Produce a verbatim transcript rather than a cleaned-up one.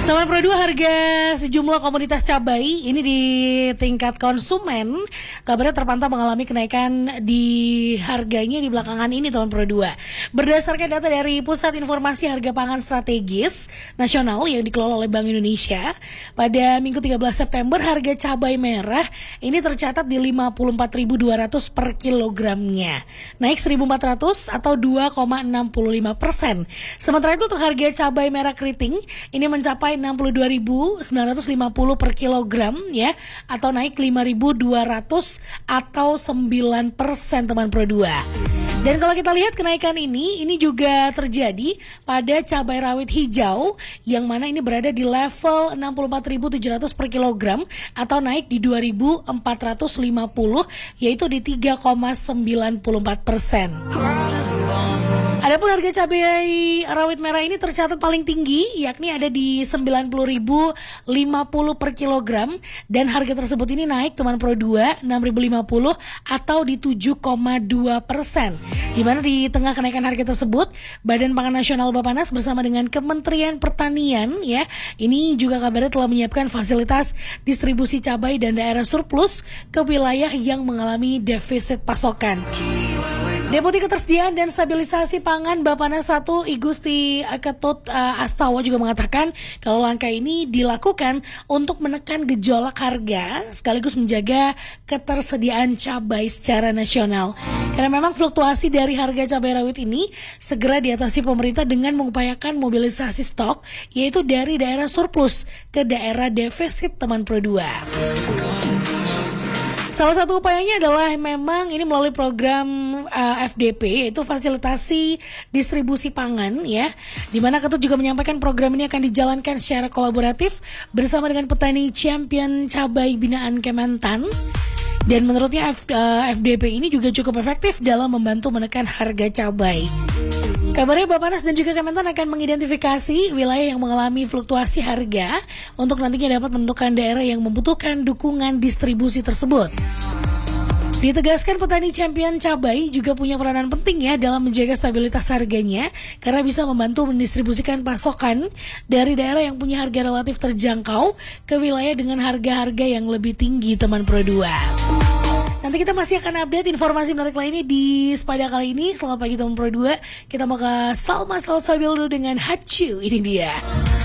Teman Pro dua, harga sejumlah komoditas cabai ini di tingkat konsumen kabarnya terpantau mengalami kenaikan di harganya di belakangan ini, teman Pro dua. Berdasarkan data dari Pusat Informasi Harga Pangan Strategis Nasional yang dikelola oleh Bank Indonesia, pada Minggu tiga belas September harga cabai merah ini tercatat di lima puluh empat ribu dua ratus per kilogramnya, naik seribu empat ratus atau dua koma enam lima persen. Sementara itu untuk harga cabai merah keriting ini mencapai enam puluh dua ribu sembilan ratus lima puluh per kilogram ya, atau naik lima ribu dua ratus atau sembilan persen, teman Pro dua. Dan kalau kita lihat kenaikan ini, ini juga terjadi pada cabai rawit hijau yang mana ini berada di level enam puluh empat ribu tujuh ratus per kilogram atau naik di dua ribu empat ratus lima puluh, yaitu di tiga koma sembilan empat persen. Adapun harga cabai rawit merah ini tercatat paling tinggi, yakni ada di sembilan puluh ribu lima puluh per kilogram, dan harga tersebut ini naik, teman Pro dua, enam ribu lima puluh atau di tujuh koma dua persen. Di mana di tengah kenaikan harga tersebut, Badan Pangan Nasional Bappenas bersama dengan Kementerian Pertanian ya, ini juga kabarnya telah menyiapkan fasilitas distribusi cabai dan daerah surplus ke wilayah yang mengalami defisit pasokan. Deputi Ketersediaan dan Stabilisasi Pangan Bappenas satu I Gusti Ketut uh, Astawa juga mengatakan kalau langkah ini dilakukan untuk menekan gejolak harga sekaligus menjaga ketersediaan cabai secara nasional. Karena memang fluktuasi dari harga cabai rawit ini segera diatasi pemerintah dengan mengupayakan mobilisasi stok, yaitu dari daerah surplus ke daerah defisit, teman Pro dua. Salah satu upayanya adalah memang ini melalui program uh, F D P, yaitu fasilitasi distribusi pangan ya, di mana Ketut juga menyampaikan program ini akan dijalankan secara kolaboratif bersama dengan petani champion cabai binaan Kementan. Dan menurutnya F, uh, F D P ini juga cukup efektif dalam membantu menekan harga cabai. Kabarnya Bappenas dan juga Kementan akan mengidentifikasi wilayah yang mengalami fluktuasi harga untuk nantinya dapat menentukan daerah yang membutuhkan dukungan distribusi tersebut. Ditegaskan petani champion cabai juga punya peranan penting ya dalam menjaga stabilitas harganya, karena bisa membantu mendistribusikan pasokan dari daerah yang punya harga relatif terjangkau ke wilayah dengan harga-harga yang lebih tinggi, teman Pro dua. Nanti kita masih akan update informasi menarik lainnya di Sepada kali ini. Selamat pagi, teman Pro dua. Kita mau ke Salma Salsabil dulu dengan Hachu. Ini dia.